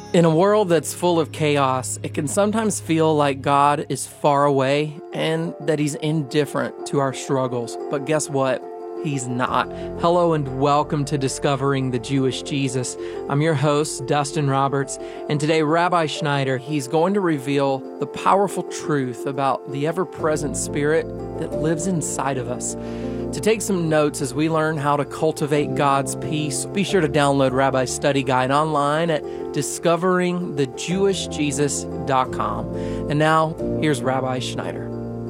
In a world that's full of chaos, it can sometimes feel like God is far away and that He's indifferent to our struggles. But guess what? He's not. Hello and welcome to Discovering the Jewish Jesus. I'm your host, Dustin Roberts, and today Rabbi Schneider, he's going to reveal the powerful truth about the ever-present Spirit that lives inside of us. To take some notes as we learn how to cultivate God's peace, be sure to download Rabbi's study guide online at discoveringthejewishjesus.com. And now, here's Rabbi Schneider.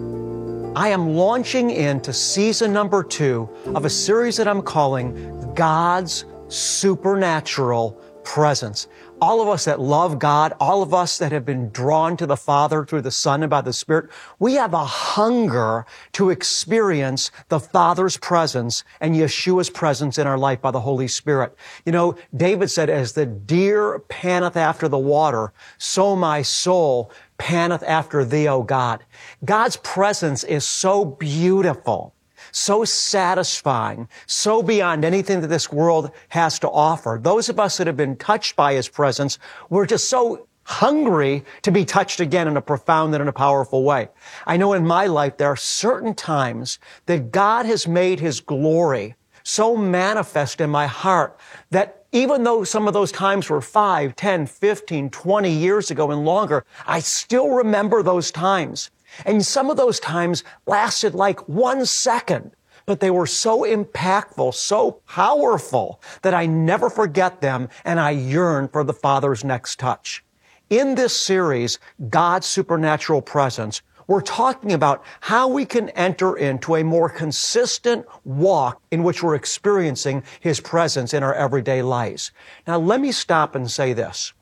I am launching into season number 2 of a series that I'm calling God's Supernatural Presence. All of us that love God, all of us that have been drawn to the Father through the Son and by the Spirit, we have a hunger to experience the Father's presence and Yeshua's presence in our life by the Holy Spirit. You know, David said, as the deer panteth after the water, so my soul panteth after thee, O God. God's presence is so beautiful, so satisfying, so beyond anything that this world has to offer. Those of us that have been touched by His presence, we're just so hungry to be touched again in a profound and in a powerful way. I know in my life there are certain times that God has made His glory so manifest in my heart that even though some of those times were 5, 10, 15, 20 years ago and longer, I still remember those times. And some of those times lasted like 1 second, but they were so impactful, so powerful that I never forget them and I yearn for the Father's next touch. In this series, God's Supernatural Presence, we're talking about how we can enter into a more consistent walk in which we're experiencing His presence in our everyday lives. Now, let me stop and say this.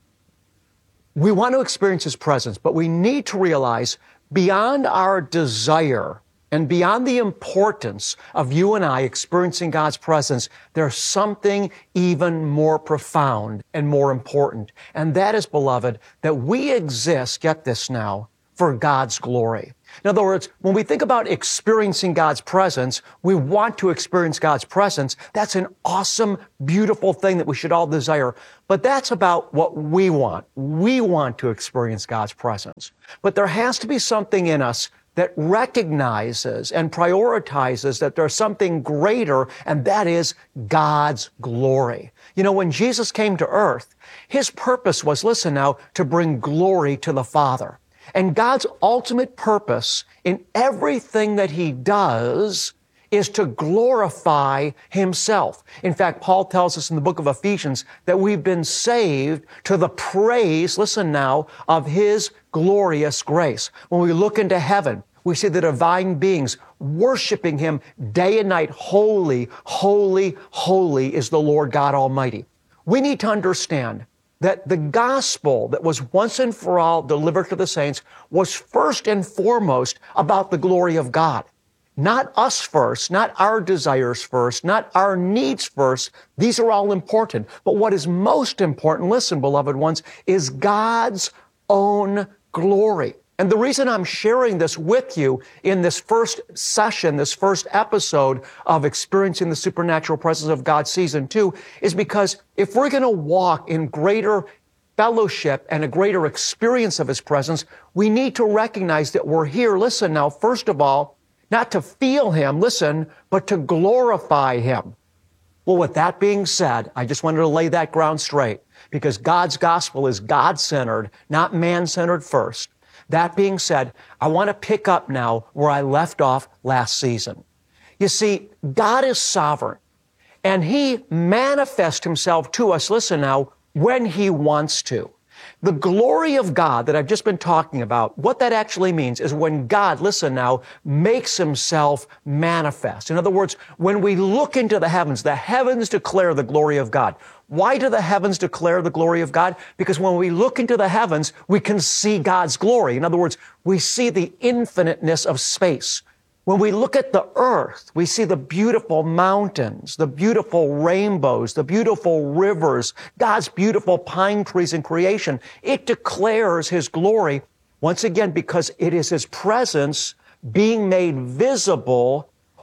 We want to experience His presence, but we need to realize beyond our desire and beyond the importance of you and I experiencing God's presence, there's something even more profound and more important. And that is, beloved, that we exist, get this now, for God's glory. In other words, when we think about experiencing God's presence, we want to experience God's presence. That's an awesome, beautiful thing that we should all desire. But that's about what we want. We want to experience God's presence. But there has to be something in us that recognizes and prioritizes that there's something greater, and that is God's glory. You know, when Jesus came to earth, His purpose was, listen now, to bring glory to the Father. And God's ultimate purpose in everything that He does is to glorify Himself. In fact, Paul tells us in the book of Ephesians that we've been saved to the praise, listen now, of His glorious grace. When we look into heaven, we see the divine beings worshiping Him day and night. Holy, holy, holy is the Lord God Almighty. We need to understand that the gospel that was once and for all delivered to the saints was first and foremost about the glory of God. Not us first, not our desires first, not our needs first. These are all important. But what is most important, listen, beloved ones, is God's own glory. And the reason I'm sharing this with you in this first session, this first episode of Experiencing the Supernatural Presence of God Season 2 is because if we're going to walk in greater fellowship and a greater experience of His presence, we need to recognize that we're here, listen now, first of all, not to feel Him, listen, but to glorify Him. Well, with that being said, I just wanted to lay that ground straight because God's gospel is God-centered, not man-centered first. That being said, I want to pick up now where I left off last season. You see, God is sovereign, and He manifests Himself to us, listen now, when He wants to. The glory of God that I've just been talking about, what that actually means is when God, listen now, makes Himself manifest. In other words, when we look into the heavens declare the glory of God. Why do the heavens declare the glory of God? Because when we look into the heavens, we can see God's glory. In other words, we see the infiniteness of space. When we look at the earth, we see the beautiful mountains, the beautiful rainbows, the beautiful rivers, God's beautiful pine trees in creation. It declares His glory, once again, because it is His presence being made visible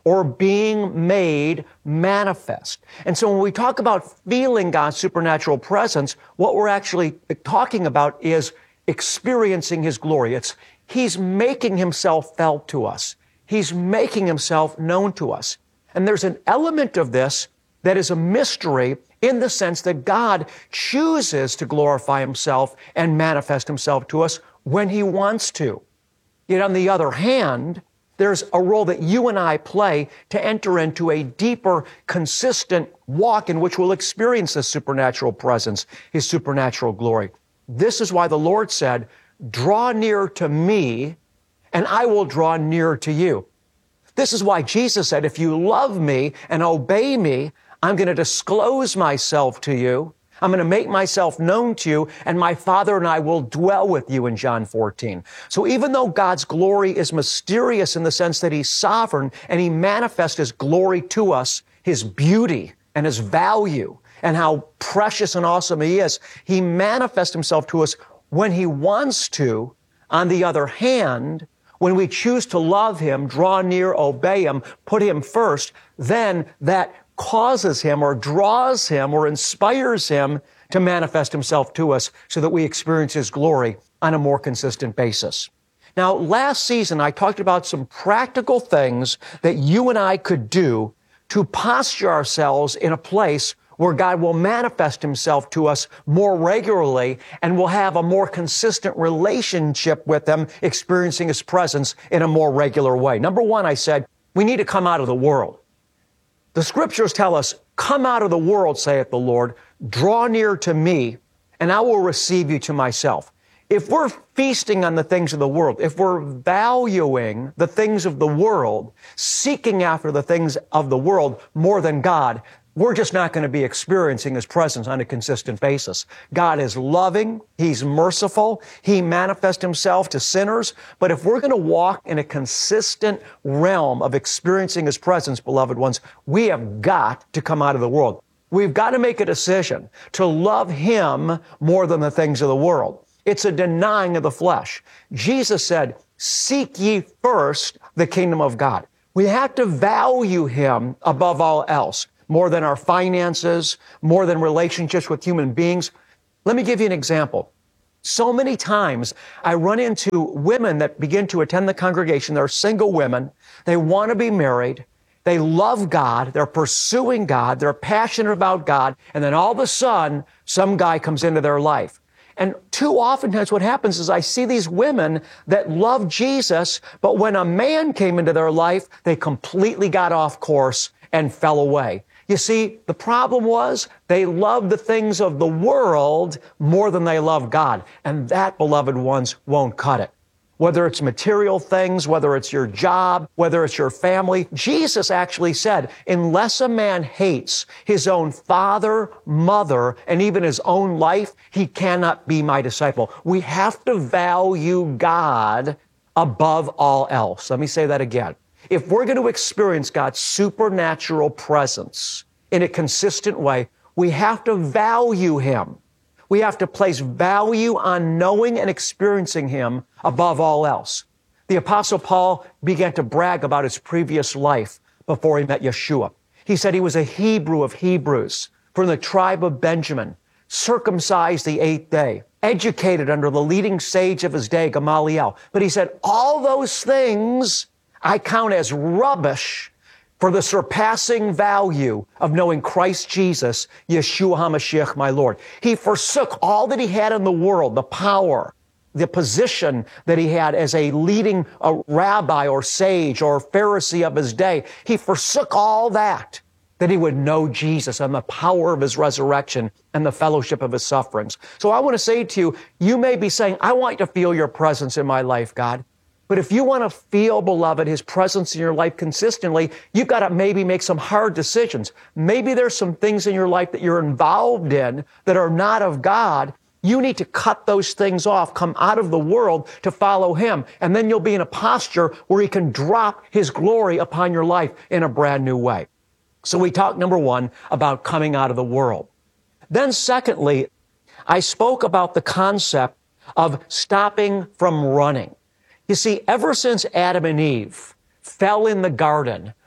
or being made manifest. And so when we talk about feeling God's supernatural presence, what we're actually talking about is experiencing His glory. He's making Himself felt to us. He's making Himself known to us. And there's an element of this that is a mystery in the sense that God chooses to glorify Himself and manifest Himself to us when He wants to. Yet on the other hand, there's a role that you and I play to enter into a deeper, consistent walk in which we'll experience His supernatural presence, His supernatural glory. This is why the Lord said, "Draw near to me, and I will draw near to you." This is why Jesus said, "If you love me and obey me, I'm going to disclose myself to you. I'm going to make myself known to you, and my Father and I will dwell with you," in John 14. So even though God's glory is mysterious in the sense that He's sovereign and He manifests His glory to us, His beauty and His value and how precious and awesome He is, He manifests Himself to us when He wants to. On the other hand, when we choose to love Him, draw near, obey Him, put Him first, then that causes Him or draws Him or inspires Him to manifest Himself to us so that we experience His glory on a more consistent basis. Now, last season, I talked about some practical things that you and I could do to posture ourselves in a place where God will manifest Himself to us more regularly and we'll have a more consistent relationship with Him, experiencing His presence in a more regular way. Number one, I said, we need to come out of the world. The scriptures tell us, "Come out of the world, saith the Lord, draw near to me, and I will receive you to myself." If we're feasting on the things of the world, if we're valuing the things of the world, seeking after the things of the world more than God, we're just not going to be experiencing His presence on a consistent basis. God is loving. He's merciful. He manifests Himself to sinners. But if we're going to walk in a consistent realm of experiencing His presence, beloved ones, we have got to come out of the world. We've got to make a decision to love Him more than the things of the world. It's a denying of the flesh. Jesus said, "Seek ye first the kingdom of God." We have to value Him above all else, more than our finances, more than relationships with human beings. Let me give you an example. So many times I run into women that begin to attend the congregation. They're single women. They want to be married. They love God. They're pursuing God. They're passionate about God. And then all of a sudden, some guy comes into their life. And too often times what happens is I see these women that love Jesus, but when a man came into their life, they completely got off course and fell away. You see, the problem was they loved the things of the world more than they loved God. And that, beloved ones, won't cut it. Whether it's material things, whether it's your job, whether it's your family, Jesus actually said, unless a man hates his own father, mother, and even his own life, he cannot be my disciple. We have to value God above all else. Let me say that again. If we're going to experience God's supernatural presence in a consistent way, we have to value Him. We have to place value on knowing and experiencing Him above all else. The Apostle Paul began to brag about his previous life before he met Yeshua. He said he was a Hebrew of Hebrews from the tribe of Benjamin, circumcised the 8th day, educated under the leading sage of his day, Gamaliel. But he said, all those things I count as rubbish for the surpassing value of knowing Christ Jesus, Yeshua HaMashiach, my Lord. He forsook all that he had in the world, the power, the position that he had as a leading rabbi or sage or Pharisee of his day. He forsook all that he would know Jesus and the power of His resurrection and the fellowship of His sufferings. So I want to say to you, you may be saying, I want to feel your presence in my life, God. But if you want to feel, beloved, His presence in your life consistently, you've got to maybe make some hard decisions. Maybe there's some things in your life that you're involved in that are not of God. You need to cut those things off, come out of the world to follow Him. And then you'll be in a posture where He can drop His glory upon your life in a brand new way. So we talked, number one, about coming out of the world. Then secondly, I spoke about the concept of stopping from running. You see, ever since Adam and Eve fell in the garden,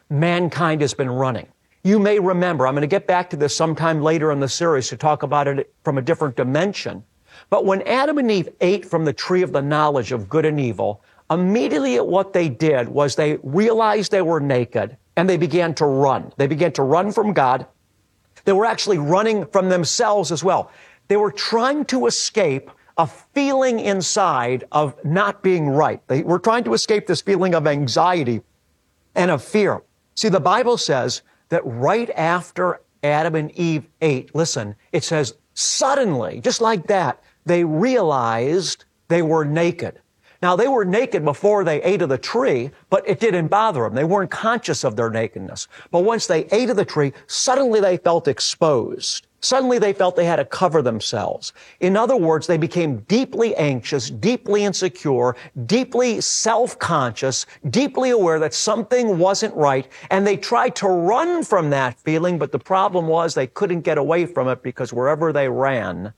mankind has been running. You may remember, I'm going to get back to this sometime later in the series to talk about it from a different dimension. But when Adam and Eve ate from the tree of the knowledge of good and evil, immediately what they did was they realized they were naked and they began to run. They began to run from God. They were actually running from themselves as well. They were trying to escape a feeling inside of not being right. They were trying to escape this feeling of anxiety and of fear. See, the Bible says that right after Adam and Eve ate, listen, it says, suddenly, just like that, they realized they were naked. Now, they were naked before they ate of the tree, but it didn't bother them. They weren't conscious of their nakedness. But once they ate of the tree, suddenly they felt exposed. Suddenly they felt they had to cover themselves. In other words, they became deeply anxious, deeply insecure, deeply self-conscious, deeply aware that something wasn't right, and they tried to run from that feeling, but the problem was they couldn't get away from it because wherever they ran,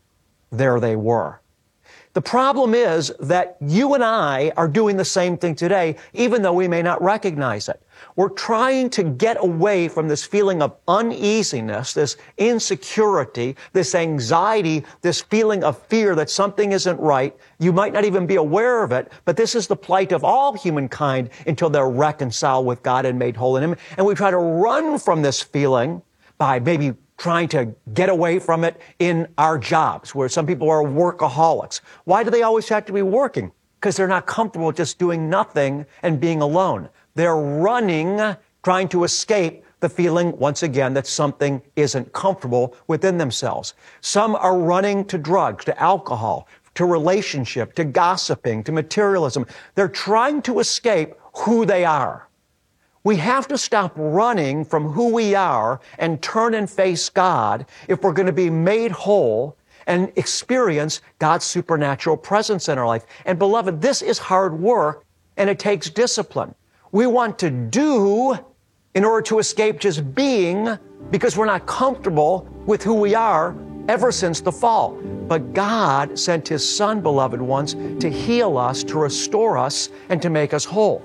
there they were. The problem is that you and I are doing the same thing today, even though we may not recognize it. We're trying to get away from this feeling of uneasiness, this insecurity, this anxiety, this feeling of fear that something isn't right. You might not even be aware of it, but this is the plight of all humankind until they're reconciled with God and made whole in Him. And we try to run from this feeling by maybe trying to get away from it in our jobs, where some people are workaholics. Why do they always have to be working? Because they're not comfortable just doing nothing and being alone. They're running, trying to escape the feeling, once again, that something isn't comfortable within themselves. Some are running to drugs, to alcohol, to relationship, to gossiping, to materialism. They're trying to escape who they are. We have to stop running from who we are and turn and face God if we're going to be made whole and experience God's supernatural presence in our life. And beloved, this is hard work and it takes discipline. We want to do in order to escape just being because we're not comfortable with who we are ever since the fall. But God sent His Son, beloved ones, to heal us, to restore us, and to make us whole.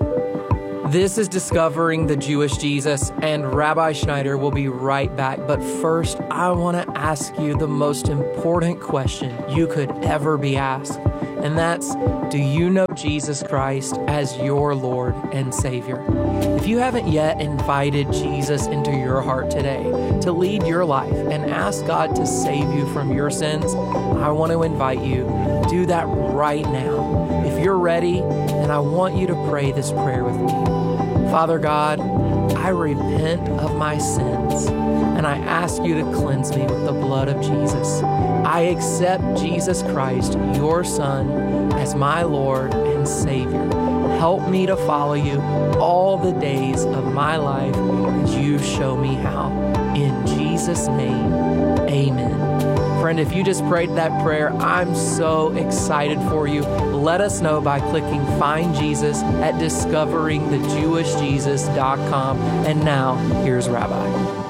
This is Discovering the Jewish Jesus, and Rabbi Schneider will be right back. But first, I want to ask you the most important question you could ever be asked, and that's, do you know Jesus Christ as your Lord and Savior? If you haven't yet invited Jesus into your heart today to lead your life and ask God to save you from your sins, I want to invite you to do that right now. If you're ready, then I want you to pray this prayer with me. Father God, I repent of my sins, and I ask you to cleanse me with the blood of Jesus. I accept Jesus Christ, your Son, as my Lord and Savior. Help me to follow you all the days of my life as you show me how. In Jesus' name, amen. Friend, if you just prayed that prayer, I'm so excited for you. Let us know by clicking Find Jesus at discoveringthejewishjesus.com. And now, here's Rabbi.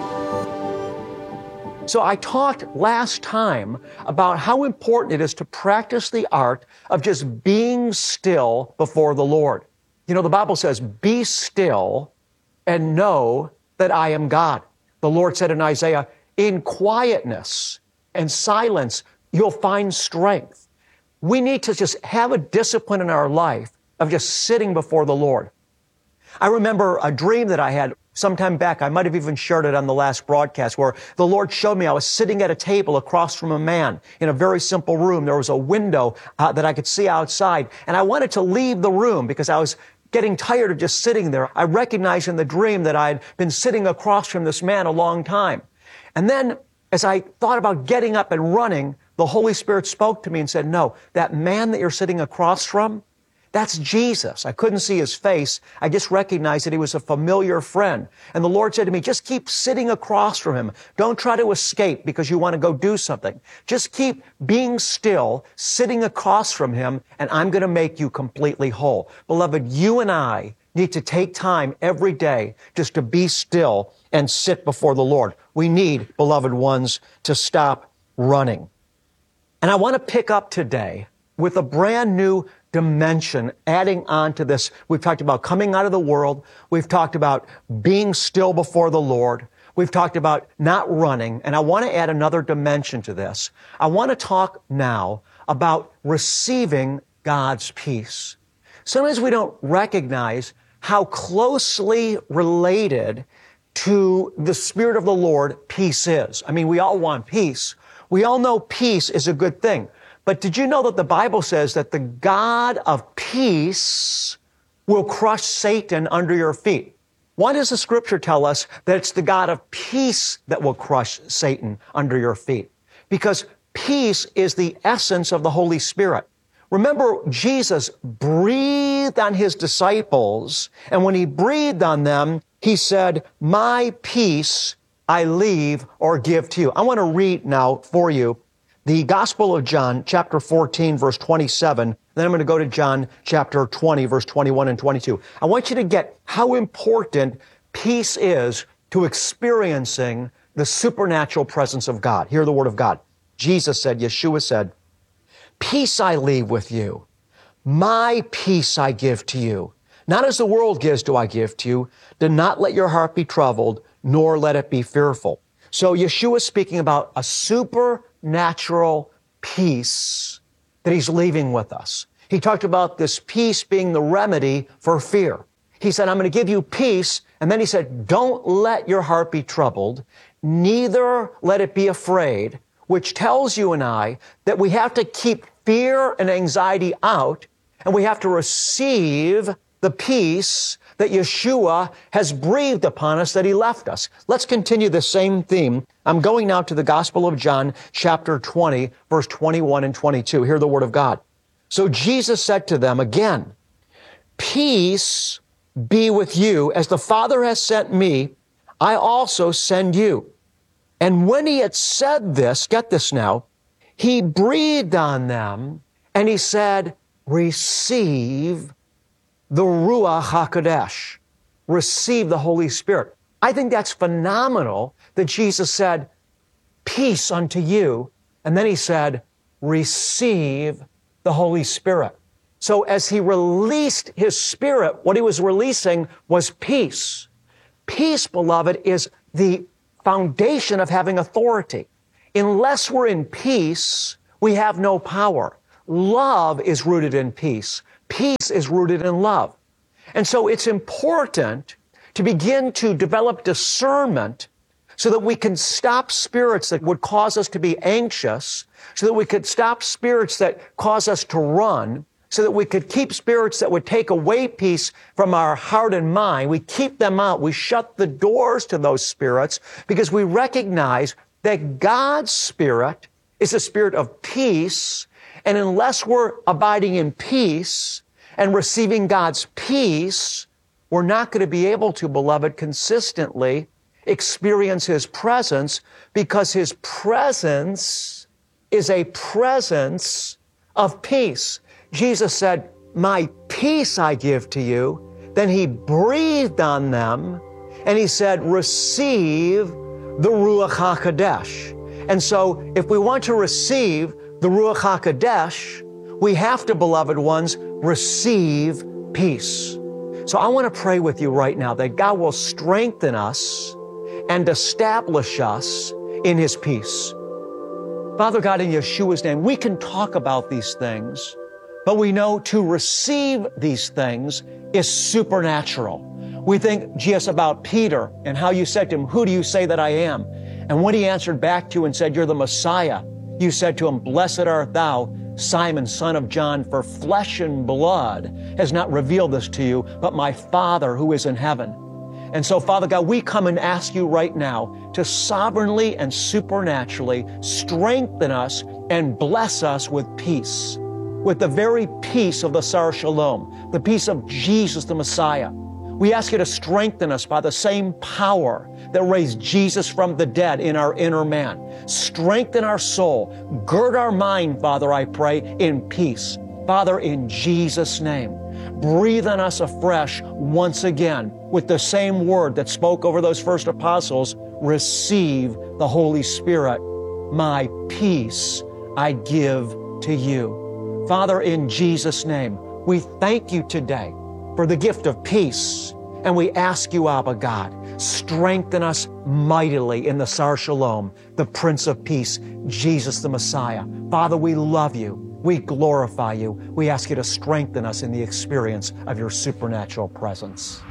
So I talked last time about how important it is to practice the art of just being still before the Lord. You know, the Bible says, be still and know that I am God. The Lord said in Isaiah, in quietness and silence, you'll find strength. We need to just have a discipline in our life of just sitting before the Lord. I remember a dream that I had sometime back. I might have even shared it on the last broadcast, where the Lord showed me I was sitting at a table across from a man in a very simple room. There was a window that I could see outside, and I wanted to leave the room because I was getting tired of just sitting there. I recognized in the dream that I had been sitting across from this man a long time. And then as I thought about getting up and running, the Holy Spirit spoke to me and said, no, that man that you're sitting across from, that's Jesus. I couldn't see his face. I just recognized that he was a familiar friend. And the Lord said to me, just keep sitting across from him. Don't try to escape because you want to go do something. Just keep being still, sitting across from him, and I'm going to make you completely whole. Beloved, you and I need to take time every day just to be still and sit before the Lord. We need, beloved ones, to stop running. And I want to pick up today with a brand new dimension, adding on to this. We've talked about coming out of the world. We've talked about being still before the Lord. We've talked about not running. And I want to add another dimension to this. I want to talk now about receiving God's peace. Sometimes we don't recognize how closely related to the Spirit of the Lord peace is. I mean, we all want peace. We all know peace is a good thing. But did you know that the Bible says that the God of peace will crush Satan under your feet? Why does the Scripture tell us that it's the God of peace that will crush Satan under your feet? Because peace is the essence of the Holy Spirit. Remember, Jesus breathed on his disciples, and when he breathed on them, he said, "My peace I leave or give to you." I want to read now for you the Gospel of John, chapter 14, verse 27. Then I'm going to go to John chapter 20, verse 21 and 22. I want you to get how important peace is to experiencing the supernatural presence of God. Hear the word of God. Jesus said, Yeshua said, "Peace I leave with you. My peace I give to you. Not as the world gives do I give to you. Do not let your heart be troubled, nor let it be fearful." So Yeshua is speaking about a supernatural peace that he's leaving with us. He talked about this peace being the remedy for fear. He said, "I'm going to give you peace." And then he said, "Don't let your heart be troubled, neither let it be afraid," which tells you and I that we have to keep fear and anxiety out, and we have to receive the peace that Yeshua has breathed upon us, that he left us. Let's continue the same theme. I'm going now to the Gospel of John, chapter 20, verse 21 and 22. Hear the word of God. "So Jesus said to them again, 'Peace be with you. As the Father has sent me, I also send you.' And when he had said this," get this now, "he breathed on them and he said, 'Receive the Ruach HaKodesh.'" Receive the Holy Spirit. I think that's phenomenal that Jesus said, "Peace unto you." And then he said, "Receive the Holy Spirit." So as he released his Spirit, what he was releasing was peace. Peace, beloved, is the foundation of having authority. Unless we're in peace, we have no power. Love is rooted in peace. Peace is rooted in love. And so it's important to begin to develop discernment so that we can stop spirits that would cause us to be anxious, so that we could stop spirits that cause us to run, so that we could keep spirits that would take away peace from our heart and mind. We keep them out. We shut the doors to those spirits because we recognize that God's Spirit is a spirit of peace. And unless we're abiding in peace and receiving God's peace, we're not going to be able to, beloved, consistently experience his presence, because his presence is a presence of peace. Jesus said, "My peace I give to you." Then he breathed on them and he said, "Receive the Ruach HaKodesh." And so if we want to receive the Ruach HaKodesh, we have to, beloved ones, receive peace. So I want to pray with you right now that God will strengthen us and establish us in his peace. Father God, in Yeshua's name, we can talk about these things, but we know to receive these things is supernatural. We think just about Peter and how you said to him, "Who do you say that I am?" And when he answered back to you and said, "You're the Messiah," you said to him, "Blessed art thou, Simon, son of John, for flesh and blood has not revealed this to you, but my Father who is in heaven." And so, Father God, we come and ask you right now to sovereignly and supernaturally strengthen us and bless us with peace, with the very peace of the Sar Shalom, the peace of Jesus the Messiah. We ask you to strengthen us by the same power that raised Jesus from the dead in our inner man. Strengthen our soul. Gird our mind, Father, I pray, in peace. Father, in Jesus' name, breathe on us afresh once again with the same word that spoke over those first apostles. Receive the Holy Spirit. My peace I give to you. Father, in Jesus' name, We thank you today for the gift of peace. And we ask you, Abba God, strengthen us mightily in the Sar Shalom, the Prince of Peace, Jesus the Messiah. Father, we love you. We glorify you. We ask you to strengthen us in the experience of your supernatural presence.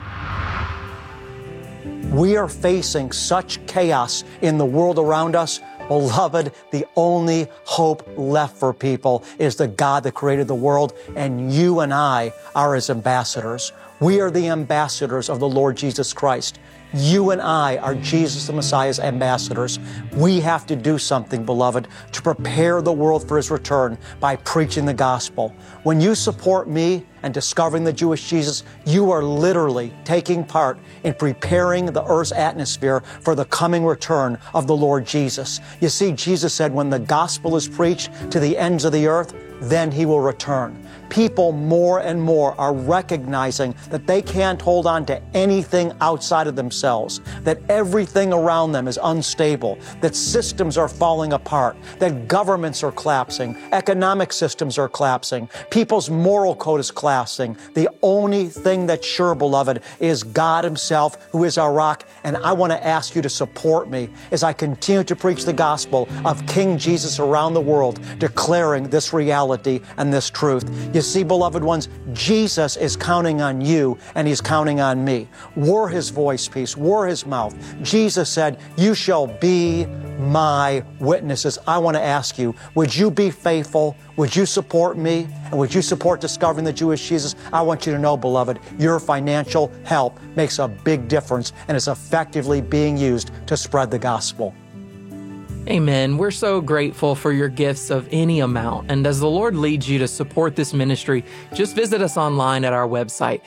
We are facing such chaos in the world around us. Beloved, the only hope left for people is the God that created the world, and you and I are His ambassadors. We are the ambassadors of the Lord Jesus Christ. You and I are Jesus the Messiah's ambassadors. We have to do something, beloved, to prepare the world for His return by preaching the gospel. When you support me and discovering the Jewish Jesus, you are literally taking part in preparing the earth's atmosphere for the coming return of the Lord Jesus. You see, Jesus said, when the gospel is preached to the ends of the earth, then He will return. People more and more are recognizing that they can't hold on to anything outside of themselves, that everything around them is unstable, that systems are falling apart, that governments are collapsing, economic systems are collapsing, people's moral code is collapsing. The only thing that's sure, beloved, is God Himself, who is our rock. And I want to ask you to support me as I continue to preach the gospel of King Jesus around the world, declaring this reality and this truth. You see, beloved ones, Jesus is counting on you and He's counting on me. We're His voice piece. We're His mouth. Jesus said, you shall be my witnesses. I want to ask you, would you be faithful? Would you support me? And would you support discovering the Jewish Jesus? I want you to know, beloved, your financial help makes a big difference and is effectively being used to spread the gospel. Amen. We're so grateful for your gifts of any amount. And as the Lord leads you to support this ministry, just visit us online at our website,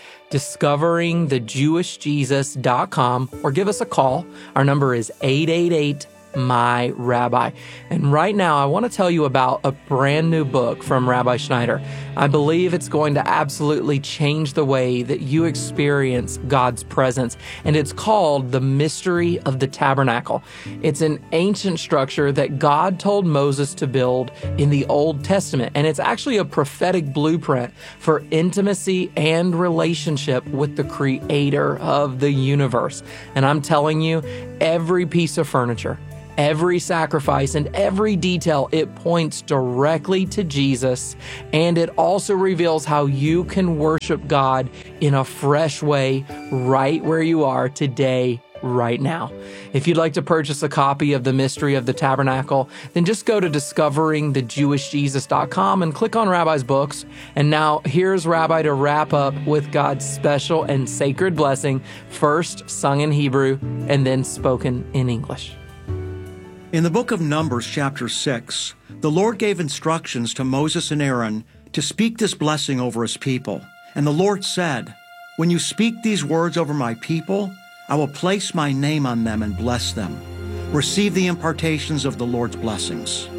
discoveringthejewishjesus.com, or give us a call. Our number is 888-MY-RABBI. And right now, I want to tell you about a brand new book from Rabbi Schneider. I believe it's going to absolutely change the way that you experience God's presence. And it's called The Mystery of the Tabernacle. It's an ancient structure that God told Moses to build in the Old Testament. And it's actually a prophetic blueprint for intimacy and relationship with the Creator of the universe. And I'm telling you, every piece of furniture, every sacrifice, and every detail, it points directly to Jesus, and it also reveals how you can worship God in a fresh way right where you are today, right now. If you'd like to purchase a copy of The Mystery of the Tabernacle, then just go to discoveringthejewishjesus.com and click on Rabbi's books. And now here's Rabbi to wrap up with God's special and sacred blessing, first sung in Hebrew and then spoken in English. In the book of Numbers, chapter 6, the Lord gave instructions to Moses and Aaron to speak this blessing over His people. And the Lord said, when you speak these words over my people, I will place my name on them and bless them. Receive the impartations of the Lord's blessings.